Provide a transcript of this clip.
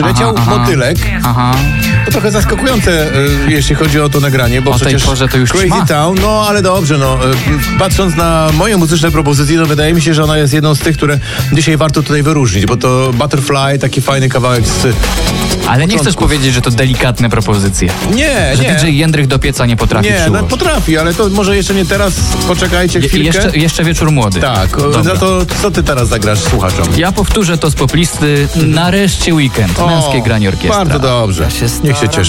przyleciał motylek. To trochę zaskakujące, jeśli chodzi o to nagranie, bo o przecież tej porze to już Crazy trzyma. Town, no ale dobrze, patrząc na moje muzyczne propozycje, wydaje mi się, że ona jest jedną z tych, które dzisiaj warto tutaj wyróżnić, bo to Butterfly, taki fajny kawałek z Ale nie chcesz powiedzieć, że to delikatne propozycje. Nie, Że nie. DJ Jędrych do pieca nie potrafi Nie, przyłożyć. potrafi, ale to może jeszcze nie teraz, poczekajcie chwilkę. Jeszcze wieczór młody. Tak, Dobra. no to co ty teraz zagrasz słuchaczom? Ja powtórzę to z poplisty. Nareszcie weekend. Męskie granie orkiestra. Bardzo dobrze, niech się cieszy.